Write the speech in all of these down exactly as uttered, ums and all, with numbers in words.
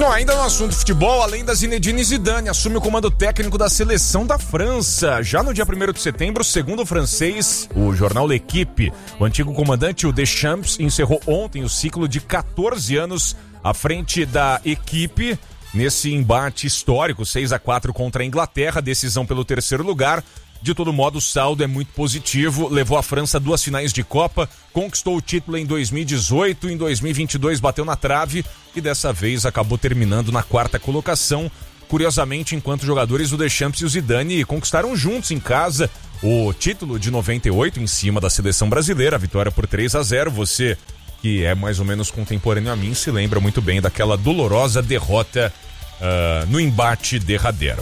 Bom, ainda no assunto futebol, além da Zinedine Zidane, assume o comando técnico da seleção da França. Já no dia primeiro de setembro, segundo o francês, o jornal L'Equipe, o antigo comandante, o Deschamps, encerrou ontem o ciclo de quatorze anos à frente da equipe nesse embate histórico, seis a quatro contra a Inglaterra, decisão pelo terceiro lugar. De todo modo, o saldo é muito positivo, levou a França a duas finais de Copa, conquistou o título em dois mil e dezoito, em dois mil e vinte e dois bateu na trave e dessa vez acabou terminando na quarta colocação. Curiosamente, enquanto jogadores, o Deschamps e o Zidane conquistaram juntos em casa o título de noventa e oito em cima da seleção brasileira, a vitória por três a zero. Você, que é mais ou menos contemporâneo a mim, se lembra muito bem daquela dolorosa derrota uh, no embate derradeiro.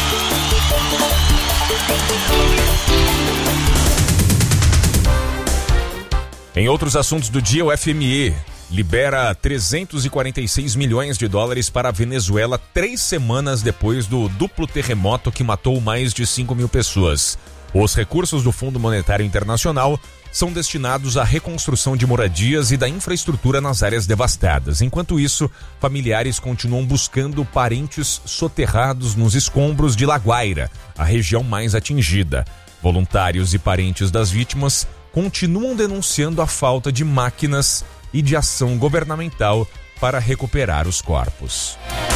Em outros assuntos do dia, o F M E libera trezentos e quarenta e seis milhões de dólares para a Venezuela três semanas depois do duplo terremoto que matou mais de cinco mil pessoas. Os recursos do Fundo Monetário Internacional são destinados à reconstrução de moradias e da infraestrutura nas áreas devastadas. Enquanto isso, familiares continuam buscando parentes soterrados nos escombros de La Guaira, a região mais atingida. Voluntários e parentes das vítimas continuam denunciando a falta de máquinas e de ação governamental para recuperar os corpos.